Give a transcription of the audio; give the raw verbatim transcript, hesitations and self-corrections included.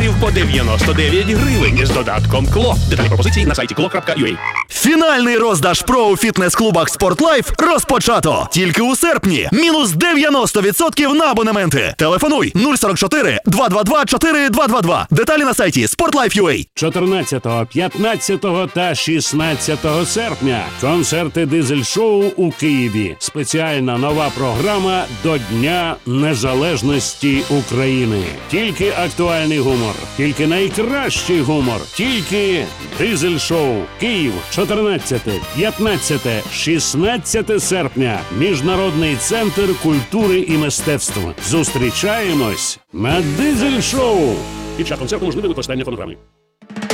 доларів по дев'яносто дев'ять гривень з додатком КЛО. Детальні пропозиції на сайті кло крапка ю а. Фінальний роздаж ПРО у фітнес-клубах «Спортлайф» розпочато. Тільки у серпні. Мінус дев'яносто відсотків на абонементи. Телефонуй нуль сорок чотири два два два чотири два два два. Деталі на сайті спортлайф крапка ю а. чотирнадцятого, п'ятнадцятого та шістнадцятого серпня. Концерти дизель-шоу у Києві. Спеціальна нова програма до Дня Незалежності України. Тільки актуальний гумор. Тільки найкращий гумор. Тільки дизель-шоу. Київ. чотирнадцяте, п'ятнадцяте, шістнадцяте серпня. Міжнародний центр культури і мистецтв. Зустрічаємось на дизель-шоу. Під час концерту можливе використання фонограми.